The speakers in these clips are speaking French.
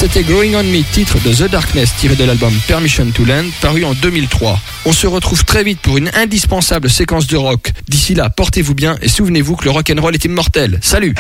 C'était Growing on Me, titre de The Darkness tiré de l'album Permission to Land, paru en 2003. On se retrouve très vite pour une indispensable séquence de rock. D'ici là, portez-vous bien et souvenez-vous que le rock'n'roll est immortel. Salut!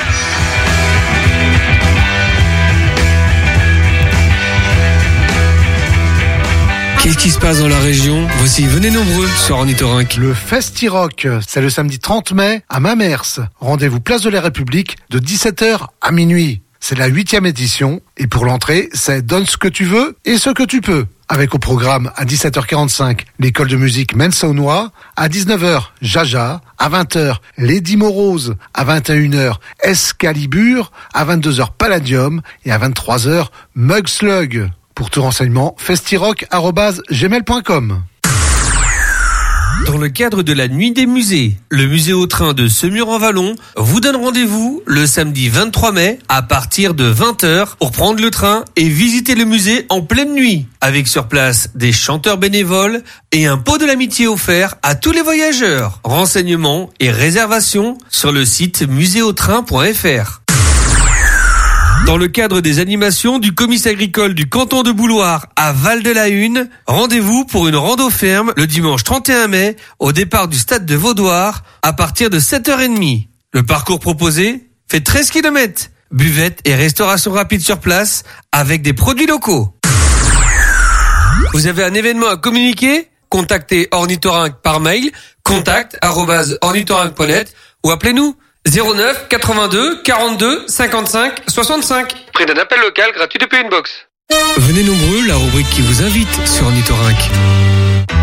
Qu'est-ce qui se passe dans la région? Voici Venez nombreux sur Ornithorynque. Le Festi-Rock, c'est le samedi 30 mai à Mamers. Rendez-vous place de la République de 17h à minuit. C'est la 8e édition et pour l'entrée, c'est donne ce que tu veux et ce que tu peux. Avec au programme à 17h45 l'école de musique Mensonnois, à 19h Jaja, à 20h Lady Morose, à 21h Excalibur, à 22h Palladium et à 23h Mug Slug. Pour tout renseignement, festirock@gmail.com. Dans le cadre de la Nuit des musées, le musée au train de Semur-en-Vallon vous donne rendez-vous le samedi 23 mai à partir de 20h pour prendre le train et visiter le musée en pleine nuit, avec sur place des chanteurs bénévoles et un pot de l'amitié offert à tous les voyageurs. Renseignements et réservations sur le site muséautrain.fr. Dans le cadre des animations du comice agricole du canton de Bouloire à Val-de-la-Hune, rendez-vous pour une rando ferme le dimanche 31 mai au départ du stade de Vaudoire à partir de 7h30. Le parcours proposé fait 13 km. Buvette et restauration rapide sur place avec des produits locaux. Vous avez un événement à communiquer? Contactez Ornithorynque par mail contact@ornithorynque.net ou appelez-nous 09 82 42 55 65. Prix d'un appel local gratuit depuis une box. Venez nombreux, la rubrique qui vous invite sur Ornithorynque.